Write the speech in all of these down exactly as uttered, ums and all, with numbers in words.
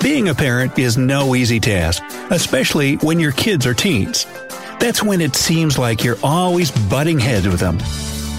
Being a parent is no easy task, especially when your kids are teens. That's when it seems like you're always butting heads with them.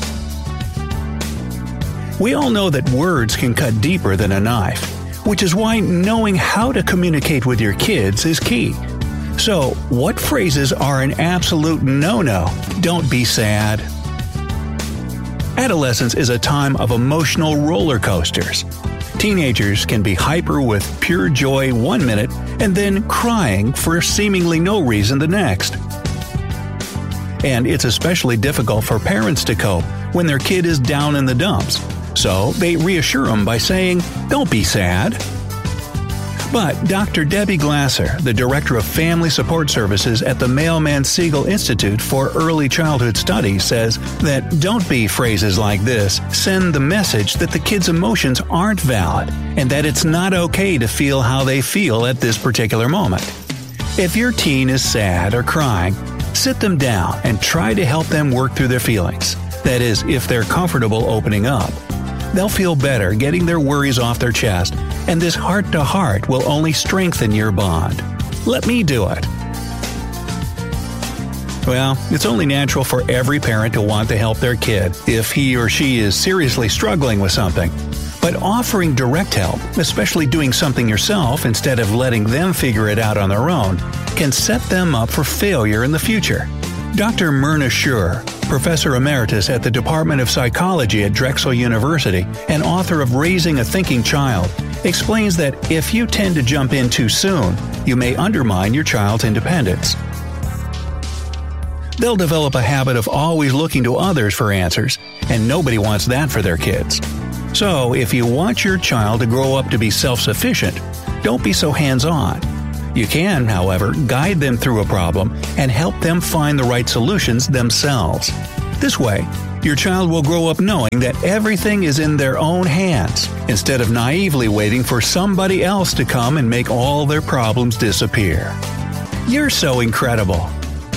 We all know that words can cut deeper than a knife, which is why knowing how to communicate with your kids is key. So, what phrases are an absolute no-no? Don't be sad. Adolescence is a time of emotional roller coasters. Teenagers can be hyper with pure joy one minute and then crying for seemingly no reason the next. And it's especially difficult for parents to cope when their kid is down in the dumps. So they reassure them by saying, "Don't be sad." But Doctor Debbie Glasser, the Director of Family Support Services at the Mailman Siegel Institute for Early Childhood Studies, says that "don't be" phrases like this send the message that the kid's emotions aren't valid and that it's not okay to feel how they feel at this particular moment. If your teen is sad or crying, sit them down and try to help them work through their feelings. That is, if they're comfortable opening up. They'll feel better getting their worries off their chest, and this heart-to-heart will only strengthen your bond. Let me do it. Well, it's only natural for every parent to want to help their kid if he or she is seriously struggling with something. But offering direct help, especially doing something yourself instead of letting them figure it out on their own, can set them up for failure in the future. Doctor Myrna Schur, Professor Emeritus at the Department of Psychology at Drexel University and author of Raising a Thinking Child, explains that if you tend to jump in too soon, you may undermine your child's independence. They'll develop a habit of always looking to others for answers, and nobody wants that for their kids. So, if you want your child to grow up to be self-sufficient, don't be so hands-on. You can, however, guide them through a problem and help them find the right solutions themselves. This way, your child will grow up knowing that everything is in their own hands, instead of naively waiting for somebody else to come and make all their problems disappear. You're so incredible!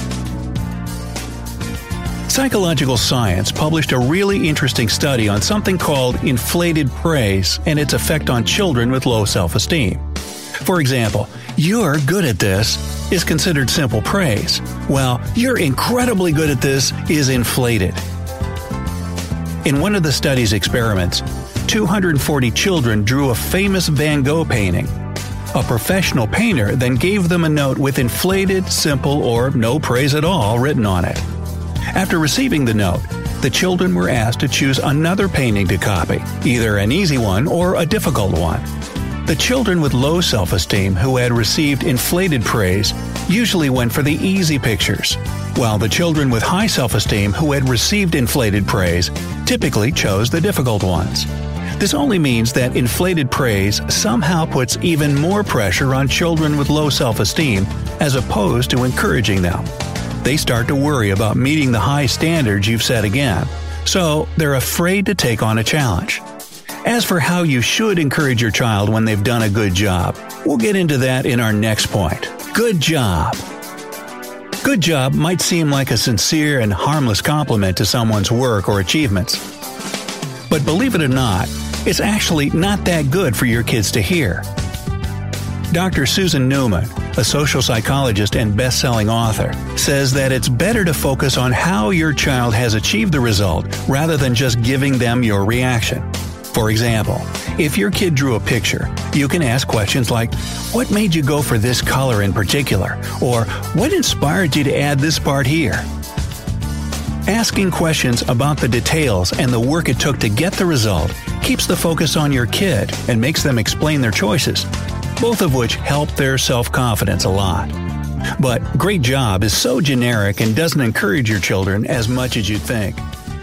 Psychological Science published a really interesting study on something called inflated praise and its effect on children with low self-esteem. For example, "You're good at this" is considered simple praise, while "you're incredibly good at this" is inflated. In one of the study's experiments, two hundred forty children drew a famous Van Gogh painting. A professional painter then gave them a note with inflated, simple, or no praise at all written on it. After receiving the note, the children were asked to choose another painting to copy, either an easy one or a difficult one. The children with low self-esteem who had received inflated praise usually went for the easy pictures, while the children with high self-esteem who had received inflated praise typically chose the difficult ones. This only means that inflated praise somehow puts even more pressure on children with low self-esteem as opposed to encouraging them. They start to worry about meeting the high standards you've set again, so they're afraid to take on a challenge. As for how you should encourage your child when they've done a good job, we'll get into that in our next point. Good job! Good job might seem like a sincere and harmless compliment to someone's work or achievements. But believe it or not, it's actually not that good for your kids to hear. Doctor Susan Newman, a social psychologist and best-selling author, says that it's better to focus on how your child has achieved the result rather than just giving them your reaction. For example, if your kid drew a picture, you can ask questions like, "What made you go for this color in particular?" Or, "What inspired you to add this part here?" Asking questions about the details and the work it took to get the result keeps the focus on your kid and makes them explain their choices, both of which help their self-confidence a lot. But "great job" is so generic and doesn't encourage your children as much as you'd think.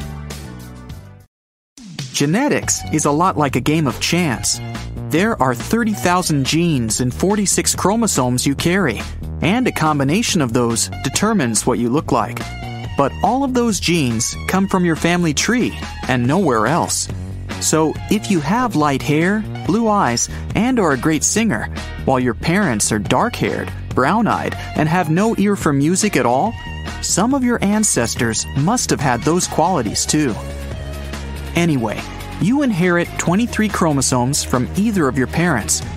Genetics is a lot like a game of chance. There are thirty thousand genes and forty-six chromosomes you carry, and a combination of those determines what you look like. But all of those genes come from your family tree and nowhere else. So if you have light hair, blue eyes, and are a great singer, while your parents are dark-haired, brown-eyed, and have no ear for music at all, some of your ancestors must have had those qualities too. Anyway, you inherit twenty-three chromosomes from either of your parents,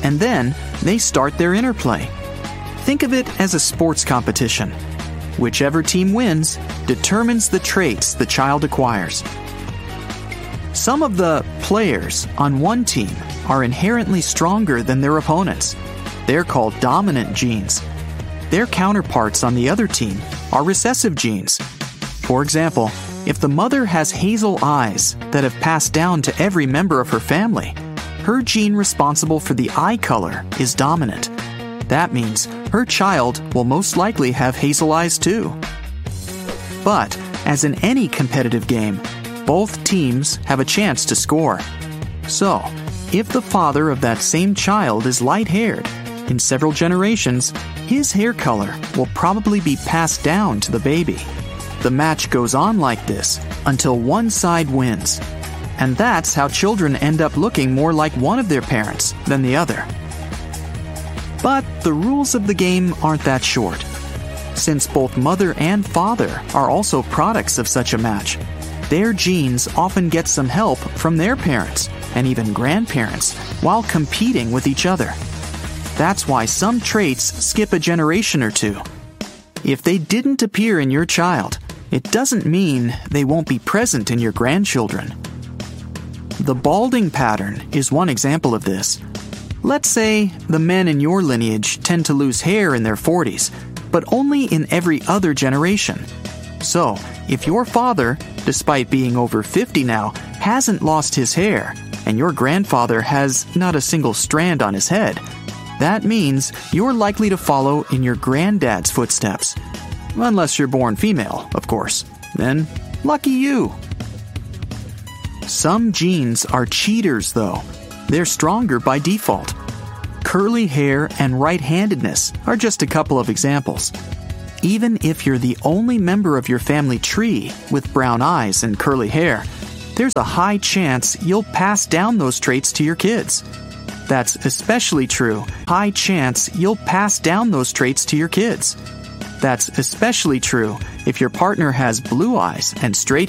and then they start their interplay. Think of it as a sports competition. Whichever team wins determines the traits the child acquires. Some of the players on one team are inherently stronger than their opponents. They're called dominant genes. Their counterparts on the other team are recessive genes. For example, if the mother has hazel eyes that have passed down to every member of her family, her gene responsible for the eye color is dominant. That means her child will most likely have hazel eyes too. But, as in any competitive game, both teams have a chance to score. So, if the father of that same child is light-haired, in several generations, his hair color will probably be passed down to the baby. The match goes on like this until one side wins. And that's how children end up looking more like one of their parents than the other. But the rules of the game aren't that short. Since both mother and father are also products of such a match, their genes often get some help from their parents and even grandparents while competing with each other. That's why some traits skip a generation or two. If they didn't appear in your child, it doesn't mean they won't be present in your grandchildren. The balding pattern is one example of this. Let's say the men in your lineage tend to lose hair in their forties, but only in every other generation. So, if your father, despite being over fifty now, hasn't lost his hair, and your grandfather has not a single strand on his head, that means you're likely to follow in your granddad's footsteps. Unless you're born female, of course. Then, lucky you. Some genes are cheaters, though. They're stronger by default. Curly hair and right-handedness are just a couple of examples. Even if you're the only member of your family tree with brown eyes and curly hair, there's a high chance you'll pass down those traits to your kids. That's especially true. High chance you'll pass down those traits to your kids. That's especially true if your partner has blue eyes and straight